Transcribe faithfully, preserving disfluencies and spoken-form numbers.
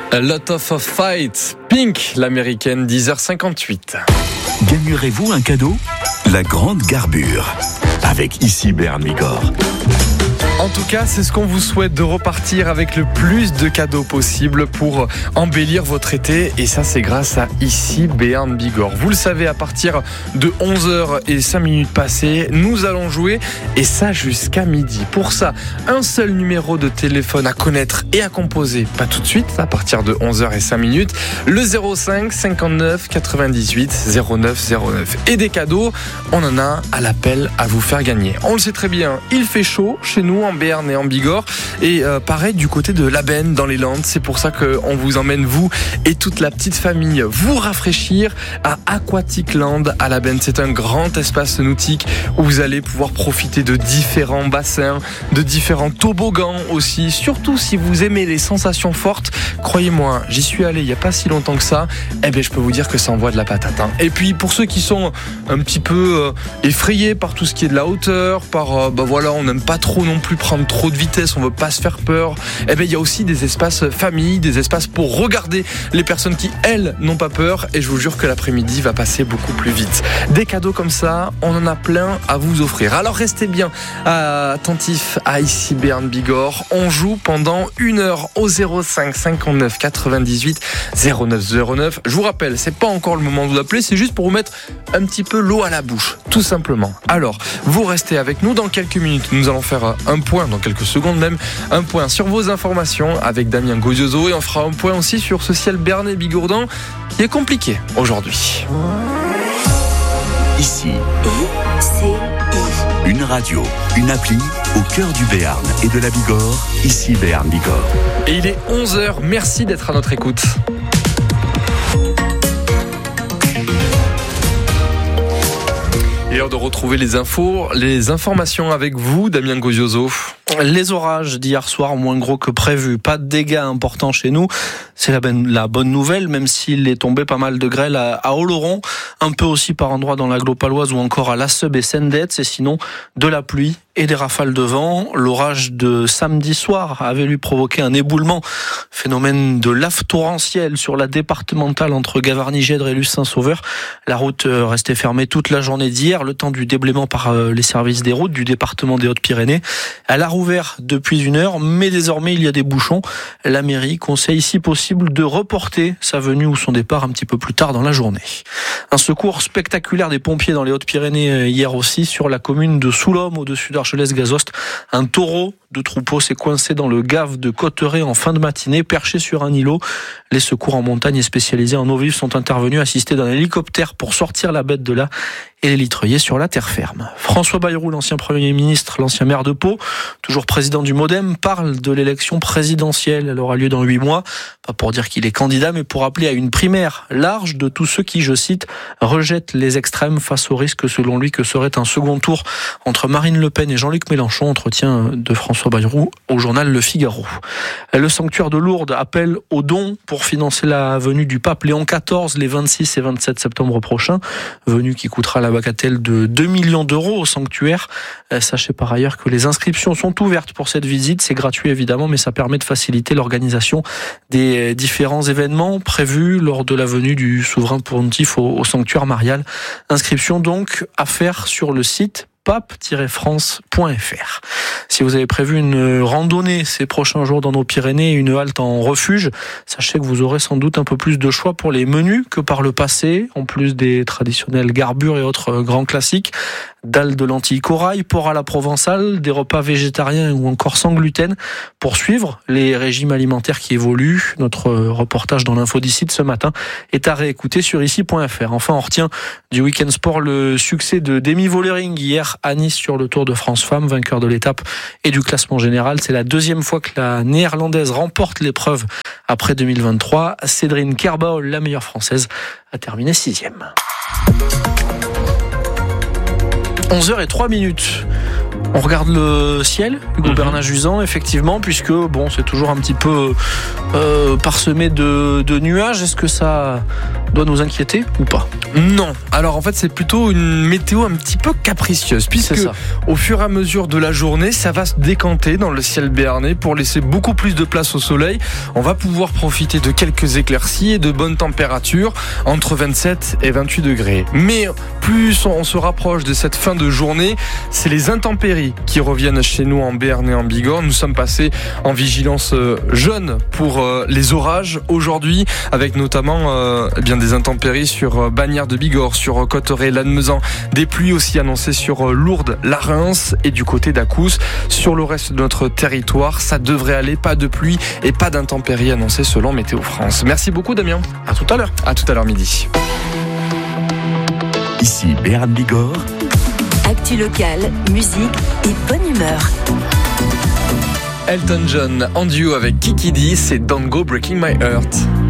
A lot of fight. Pink, l'américaine, dix heures cinquante-huit. Gagnerez-vous un cadeau ? La grande garbure. Avec ici Béarn Bigorre. En tout cas, c'est ce qu'on vous souhaite, de repartir avec le plus de cadeaux possible pour embellir votre été. Et ça, c'est grâce à ici Béarn Bigorre. Vous le savez, à partir de onze heures et cinq minutes passées, nous allons jouer, et ça jusqu'à midi. Pour ça, un seul numéro de téléphone à connaître et à composer, pas tout de suite, à partir de onze heures et cinq minutes, le zéro cinq cinquante-neuf quatre-vingt-dix-huit zéro neuf zéro neuf. Et des cadeaux, on en a à l'appel à vous faire gagner. On le sait très bien, il fait chaud chez nous, en Béarn et en Bigorre, et euh, pareil du côté de l'Aben dans les Landes. C'est pour ça qu'on vous emmène, vous et toute la petite famille, vous rafraîchir à Aquatic Land à l'Aben. C'est un grand espace nautique où vous allez pouvoir profiter de différents bassins, de différents toboggans aussi. Surtout si vous aimez les sensations fortes, croyez-moi, j'y suis allé il n'y a pas si longtemps que ça. Eh bien, je peux vous dire que ça envoie de la patate. Hein. Et puis pour ceux qui sont un petit peu euh, effrayés par tout ce qui est de la hauteur, par euh, bah voilà, on n'aime pas trop non plus prendre trop de vitesse, on veut pas se faire peur. Eh bien, il y a aussi des espaces famille, des espaces pour regarder les personnes qui, elles, n'ont pas peur. Et je vous jure que l'après-midi va passer beaucoup plus vite. Des cadeaux comme ça, on en a plein à vous offrir. Alors restez bien attentifs à ici Béarn Bigorre. On joue pendant une heure au zéro cinq cinquante-neuf quatre-vingt-dix-huit zéro neuf zéro neuf. Je vous rappelle, c'est pas encore le moment de vous appeler, c'est juste pour vous mettre un petit peu l'eau à la bouche, tout simplement. Alors, vous restez avec nous dans quelques minutes. Nous allons faire un point, dans quelques secondes même, un point sur vos informations avec Damien Gozioso, et on fera un point aussi sur ce ciel béarnais bigourdan qui est compliqué aujourd'hui. Ici, une radio, une appli au cœur du Béarn et de la Bigorre. Ici Béarn Bigorre. Et il est onze heures, merci d'être à notre écoute. Et l'heure de retrouver les infos, les informations avec vous, Damien Gozioso. Les orages d'hier soir, moins gros que prévu. Pas de dégâts importants chez nous. C'est la bonne, la bonne nouvelle, même s'il est tombé pas mal de grêle à, à Oloron, un peu aussi par endroits dans l'agglo paloise ou encore à Lasseb et Sendets. Et sinon, de la pluie et des rafales de vent. L'orage de samedi soir avait lui provoqué un éboulement, phénomène de lave torrentielle sur la départementale entre Gavarnie-Gèdre et Luce-Saint-Sauveur. La route restait fermée toute la journée d'hier, le temps du déblaiement par les services des routes du département des Hautes-Pyrénées. Elle a rouvert depuis une heure, mais désormais il y a des bouchons. La mairie conseille si possible de reporter sa venue ou son départ un petit peu plus tard dans la journée. Un secours spectaculaire des pompiers dans les Hautes-Pyrénées hier aussi sur la commune de Soulhomme au-dessus d'Argelès-Gazost. Un taureau de troupeau s'est coincé dans le gave de Cotteret en fin de matinée, perché sur un îlot. Les secours en montagne et spécialisés en eau vive sont intervenus, assistés d'un hélicoptère pour sortir la bête de là et l'élytreiller sur la terre ferme. François Bayrou, l'ancien Premier ministre, l'ancien maire de Pau, toujours président du MoDem, parle de l'élection présidentielle. Elle aura lieu dans huit mois. Pas pour dire qu'il est candidat, mais pour appeler à une primaire large de tous ceux qui, je cite, rejettent les extrêmes face au risque, selon lui, que serait un second tour entre Marine Le Pen et Jean-Luc Mélenchon. Entretien de François Bayrou au journal Le Figaro. Le sanctuaire de Lourdes appelle aux dons pour financer la venue du pape Léon quatorze les vingt-six et vingt-sept septembre prochains. Venue qui coûtera la bagatelle de deux millions d'euros au sanctuaire. Sachez par ailleurs que les inscriptions sont ouvertes pour cette visite. C'est gratuit évidemment, mais ça permet de faciliter l'organisation des différents événements prévus lors de la venue du souverain pontife au, au sanctuaire marial. Inscription donc à faire sur le site pape tiret france point f r. Si vous avez prévu une randonnée ces prochains jours dans nos Pyrénées, une halte en refuge, sachez que vous aurez sans doute un peu plus de choix pour les menus que par le passé, en plus des traditionnels garbures et autres grands classiques. Dalles de lentilles corail, porc à la provençale, des repas végétariens ou encore sans gluten. Pour suivre les régimes alimentaires qui évoluent, notre reportage dans l'info d'ici de ce matin est à réécouter sur ici point f r. Enfin, on retient du Week-end Sport le succès de Demi Vollering hier à Nice sur le Tour de France Femmes, vainqueur de l'étape et du classement général. C'est la deuxième fois que la néerlandaise remporte l'épreuve après deux mille vingt-trois. Cédrine Kerbaol, la meilleure française, a terminé sixième. onze heures zéro trois minutes. On regarde le ciel, Hugo mmh. Bernard-Jusant, effectivement, puisque bon, c'est toujours un petit peu euh, parsemé de, de nuages. Est-ce que ça doit nous inquiéter ou pas? Non. Alors en fait, c'est plutôt une météo un petit peu capricieuse, puisque au fur et à mesure de la journée, ça va se décanter dans le ciel béarnais pour laisser beaucoup plus de place au soleil. On va pouvoir profiter de quelques éclaircies et de bonnes températures, entre vingt-sept et vingt-huit degrés. Mais plus on se rapproche de cette fin de journée, c'est les intempéries qui reviennent chez nous en Béarn et en Bigorre. Nous sommes passés en vigilance jaune pour les orages aujourd'hui, avec notamment euh, eh bien des intempéries sur Bagnères de Bigorre, sur Cotteret, Lannemezan, des pluies aussi annoncées sur Lourdes, la Reims et du côté d'Acous. Sur le reste de notre territoire, ça devrait aller, pas de pluie et pas d'intempéries annoncées selon Météo France. Merci beaucoup Damien. À tout à l'heure. À tout à l'heure midi. Ici Béarn Bigorre. Actu locale, musique et bonne humeur. Elton John en duo avec Kiki D, c'est Don't Go Breaking My Heart.